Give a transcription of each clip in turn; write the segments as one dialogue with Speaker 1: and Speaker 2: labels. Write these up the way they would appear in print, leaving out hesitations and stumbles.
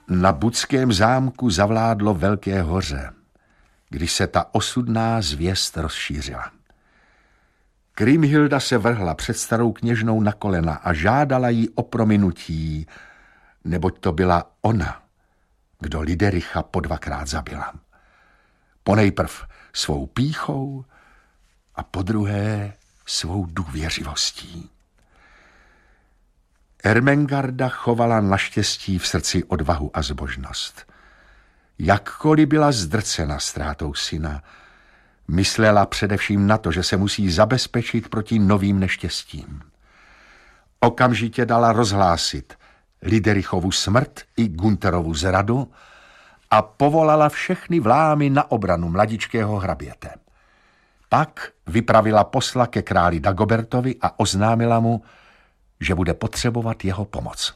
Speaker 1: Na Budském zámku zavládlo velké hoře, když se ta osudná zvěst rozšířila. Kriemhilda se vrhla před starou kněžnou na kolena a žádala jí o prominutí, neboť to byla ona, kdo Lidericha po 2krát zabila. Ponejprv svou pýchou a podruhé svou důvěřivostí. Ermengarda chovala naštěstí v srdci odvahu a zbožnost. Jakkoliv byla zdrcena ztrátou syna, myslela především na to, že se musí zabezpečit proti novým neštěstím. Okamžitě dala rozhlásit Liderichovu smrt i Günterovu zradu a povolala všechny vlámy na obranu mladičkého hraběte. Pak vypravila posla ke králi Dagobertovi a oznámila mu, že bude potřebovat jeho pomoc.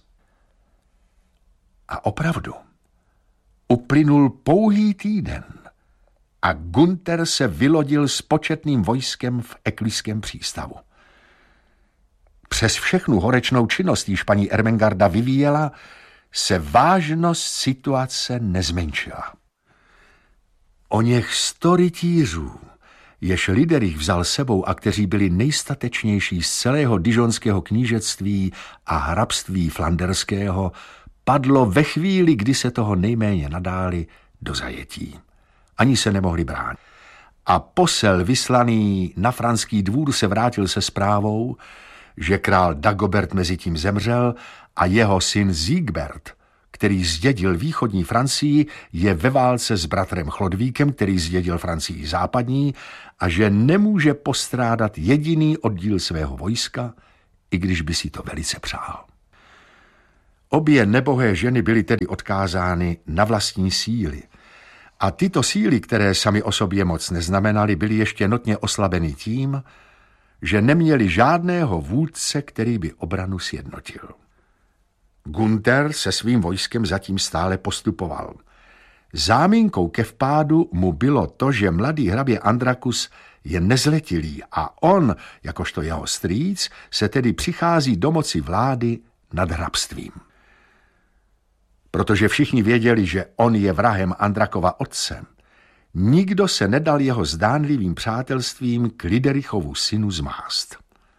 Speaker 1: A opravdu, uplynul pouhý týden a Günter se vylodil s početným vojskem v Ekliském přístavu. Přes všechnu horečnou činnost, již paní Ermengarda vyvíjela, se vážnost situace nezmenšila. Oněch 100 rytířů, jež Liderich vzal sebou a kteří byli nejstatečnější z celého dižonského knížectví a hrabství flanderského, padlo ve chvíli, kdy se toho nejméně nadáli do zajetí. Ani se nemohli bránit. A posel vyslaný na franský dvůr se vrátil se zprávou, že král Dagobert mezi tím zemřel a jeho syn Siegbert, který zdědil východní Francii, je ve válce s bratrem Chlodvíkem, který zdědil Francii západní, a že nemůže postrádat jediný oddíl svého vojska, i když by si to velice přál. Obě nebohé ženy byly tedy odkázány na vlastní síly. A tyto síly, které sami o sobě moc neznamenaly, byly ještě notně oslabeny tím, že neměli žádného vůdce, který by obranu sjednotil. Günter se svým vojskem zatím stále postupoval. Záminkou ke vpádu mu bylo to, že mladý hrabě Andrakus je nezletilý a on, jakožto jeho strýc, se tedy přichází do moci vlády nad hrabstvím. Protože všichni věděli, že on je vrahem Andrakova otce, nikdo se nedal jeho zdánlivým přátelstvím k Liderichovu synu zmást.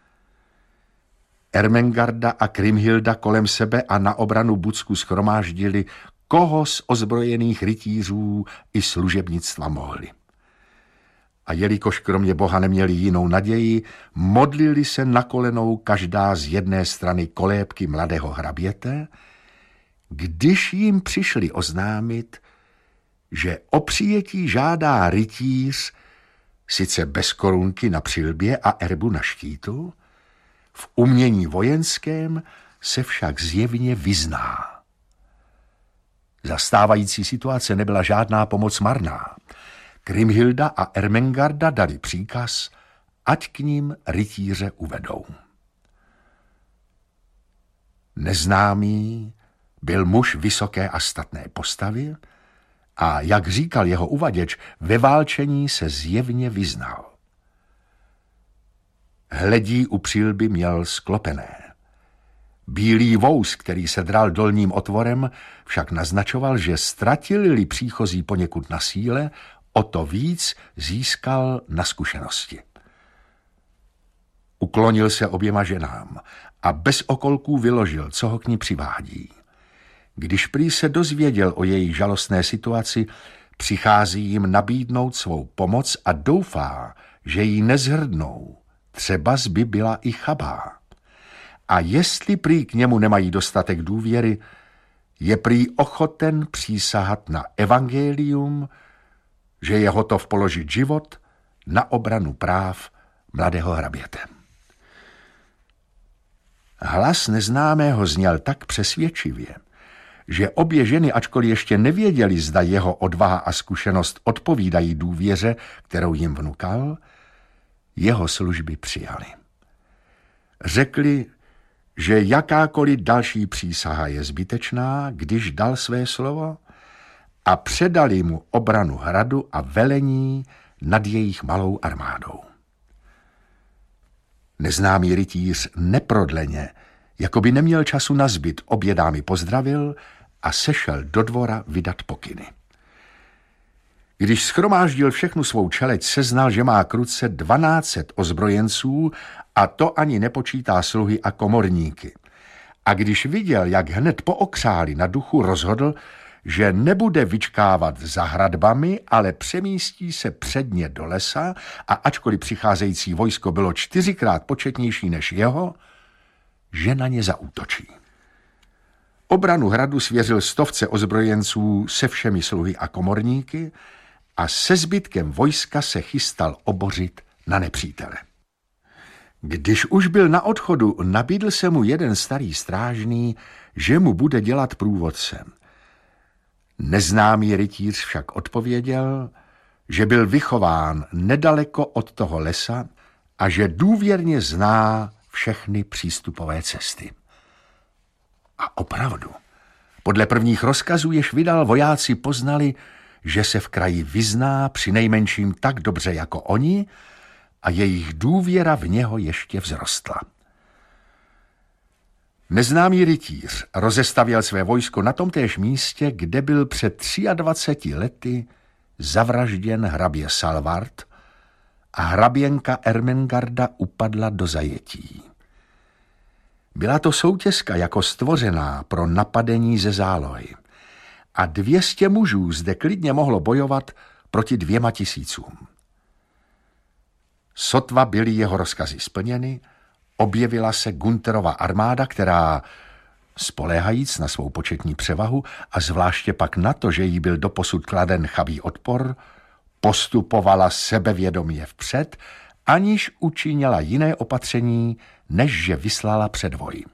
Speaker 1: Ermengarda a Kriemhilda kolem sebe a na obranu Budsku shromáždili, koho z ozbrojených rytířů i služebnictva mohli. A jelikož kromě Boha neměli jinou naději, modlili se na kolenou každá z jedné strany kolébky mladého hraběte, když jim přišli oznámit, že o přijetí žádá rytíř, sice bez korunky na přilbě a erbu na štítu, v umění vojenském se však zjevně vyzná. Za stávající situace nebyla žádná pomoc marná. Kriemhilda a Ermengarda dali příkaz, ať k ním rytíře uvedou. Neznámý byl muž vysoké a statné postavy a, jak říkal jeho uvaděč, ve válčení se zjevně vyznal. Hledí u přilby měl sklopené. Bílý vous, který se dral dolním otvorem, však naznačoval, že ztratil-li příchozí poněkud na síle, o to víc získal na zkušenosti. Uklonil se oběma ženám a bez okolků vyložil, co ho k ní přivádí. Když prý se dozvěděl o její žalostné situaci, přichází jim nabídnout svou pomoc a doufá, že ji nezhrdnou, třebas by byla i chabá. A jestli prý k němu nemají dostatek důvěry, je prý ochoten přísahat na evangelium, že je hotov položit život na obranu práv mladého hraběte. Hlas neznámého zněl tak přesvědčivě, že obě ženy, ačkoliv ještě nevěděli, zda jeho odvaha a zkušenost odpovídají důvěře, kterou jim vnukal, jeho služby přijali. Řekli, že jakákoliv další přísaha je zbytečná, když dal své slovo, a předali mu obranu hradu a velení nad jejich malou armádou. Neznámý rytíř neprodleně, jako by neměl času na zbyt, obě dámy pozdravil a sešel do dvora vydat pokyny. Když shromáždil všechnu svou čeleť, seznal, že má k ruce 1200 ozbrojenců a to ani nepočítá sluhy a komorníky. A když viděl, jak hned pookřáli na duchu, rozhodl, že nebude vyčkávat za hradbami, ale přemístí se předně do lesa a ačkoliv přicházející vojsko bylo 4krát početnější než jeho, že na ně zaútočí. Obranu hradu svěřil 100 ozbrojenců se všemi sluhy a komorníky a se zbytkem vojska se chystal obořit na nepřítele. Když už byl na odchodu, nabídl se mu jeden starý strážný, že mu bude dělat průvodcem. Neznámý rytíř však odpověděl, že byl vychován nedaleko od toho lesa a že důvěrně zná všechny přístupové cesty. A opravdu, podle prvních rozkazů, jež vydal, vojáci poznali, že se v kraji vyzná přinejmenším tak dobře jako oni a jejich důvěra v něho ještě vzrostla. Neznámý rytíř rozestavěl své vojsko na tomtéž místě, kde byl před 23 lety zavražděn hrabě Salvard a hraběnka Ermengarda upadla do zajetí. Byla to soutězka jako stvořená pro napadení ze zálohy a 200 mužů zde klidně mohlo bojovat proti 2000. Sotva byly jeho rozkazy splněny, objevila se Guntherova armáda, která, spoléhajíc na svou početní převahu a zvláště pak na to, že jí byl doposud kladen chabý odpor, postupovala sebevědomě vpřed, aniž učinila jiné opatření, než že vyslala předvoj.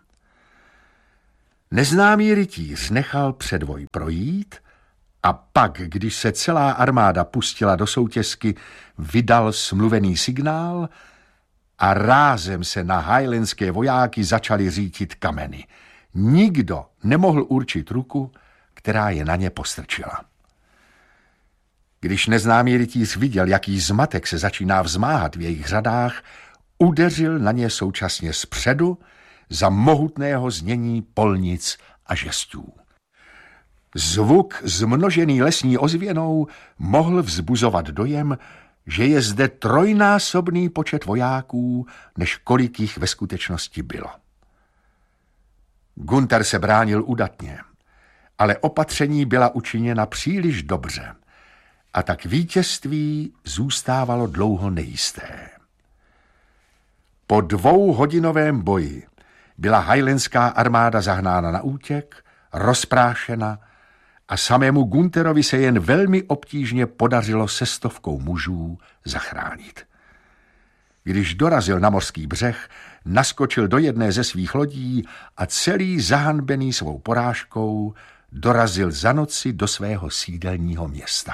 Speaker 1: Neznámý rytíř nechal předvoj projít a pak, když se celá armáda pustila do soutězky, vydal smluvený signál a rázem se na highlandské vojáky začaly řítit kameny. Nikdo nemohl určit ruku, která je na ně postrčila. Když neznámý rytíř viděl, jaký zmatek se začíná vzmáhat v jejich řadách, udeřil na ně současně zpředu za mohutného znění polnic a žestů. Zvuk zmnožený lesní ozvěnou mohl vzbuzovat dojem, že je zde trojnásobný počet vojáků, než kolik jich ve skutečnosti bylo. Gunther se bránil udatně, ale opatření byla učiněna příliš dobře a tak vítězství zůstávalo dlouho nejisté. Po 2hodinovém boji byla highlandská armáda zahnána na útěk, rozprášena a samému Guntherovi se jen velmi obtížně podařilo se 100 mužů zachránit. Když dorazil na mořský břeh, naskočil do jedné ze svých lodí a celý zahanbený svou porážkou dorazil za noci do svého sídelního města.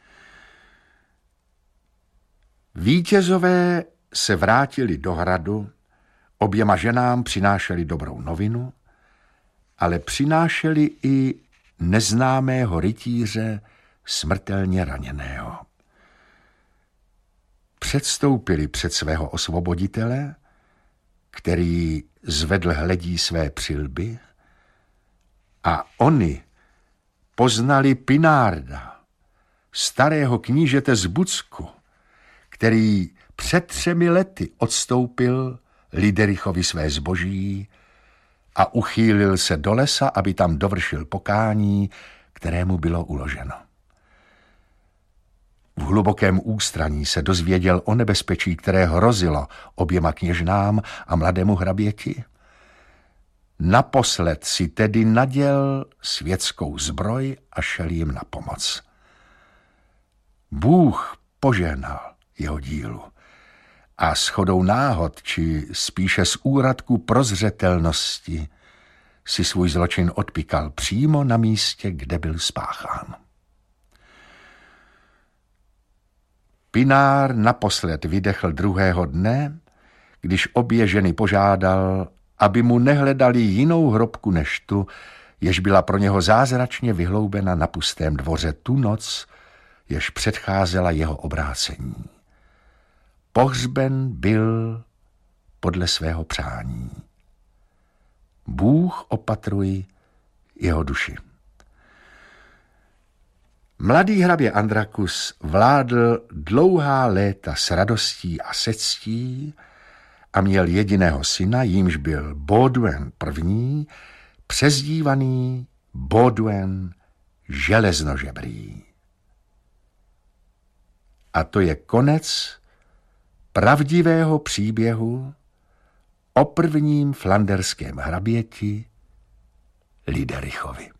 Speaker 1: Vítězové se vrátili do hradu, oběma ženám přinášeli dobrou novinu, ale přinášeli i neznámého rytíře smrtelně raněného. Předstoupili před svého osvoboditele, který zvedl hledí své přilby, a oni poznali Pinarda, starého knížete z Bucku, který před 3 lety odstoupil Liderichovi své zboží a uchýlil se do lesa, aby tam dovršil pokání, kterému bylo uloženo. V hlubokém ústraní se dozvěděl o nebezpečí, které hrozilo oběma kněžnám a mladému hraběti. Naposled si tedy naděl světskou zbroj a šel jim na pomoc. Bůh požehnal jeho dílu a shodou náhod, či spíše z úradku prozřetelnosti, si svůj zločin odpíkal přímo na místě, kde byl spáchán. Pinár naposled vydechl 2. dne, když obě ženy požádal, aby mu nehledali jinou hrobku než tu, jež byla pro něho zázračně vyhloubena na pustém dvoře tu noc, jež předcházela jeho obrácení. Pohřben byl podle svého přání. Bůh opatruj jeho duši. Mladý hrabě Andrakus vládl dlouhá léta s radostí a se ctí a měl jediného syna, jímž byl Baudouin I., přezdívaný Baudouin železnožebrý. A to je konec pravdivého příběhu o prvním flanderském hraběti Liderichovi.